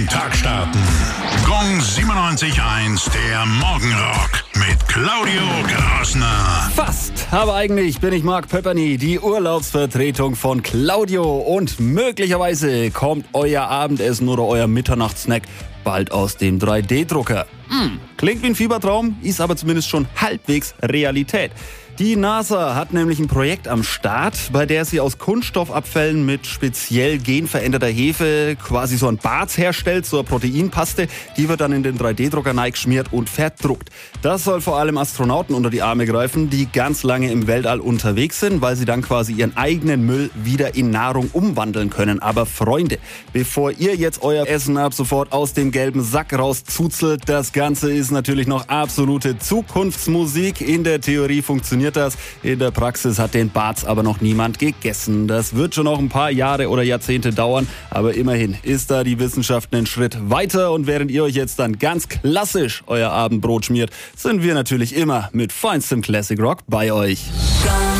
Tag starten. Gong 97.1, der Morgenrock mit Claudio Krasner. Fast, aber eigentlich bin ich Mark Pöpperny, die Urlaubsvertretung von Claudio. Und möglicherweise kommt euer Abendessen oder euer Mitternachtssnack bald aus dem 3D-Drucker. Klingt wie ein Fiebertraum, ist aber zumindest schon halbwegs Realität. Die NASA hat nämlich ein Projekt am Start, bei der sie aus Kunststoffabfällen mit speziell genveränderter Hefe quasi so ein Barz herstellt, so eine Proteinpaste. Die wird dann in den 3D-Drucker geschmiert und verdruckt. Das soll vor allem Astronauten unter die Arme greifen, die ganz lange im Weltall unterwegs sind, weil sie dann quasi ihren eigenen Müll wieder in Nahrung umwandeln können. Aber Freunde, bevor ihr jetzt euer Essen ab sofort aus dem gelben Sack rauszuzelt, das Ganze ist natürlich noch absolute Zukunftsmusik. In der Theorie funktioniert das. In der Praxis hat den Barz aber noch niemand gegessen. Das wird schon noch ein paar Jahre oder Jahrzehnte dauern, aber immerhin ist da die Wissenschaft einen Schritt weiter. Und während ihr euch jetzt dann ganz klassisch euer Abendbrot schmiert, sind wir natürlich immer mit feinstem Classic Rock bei euch.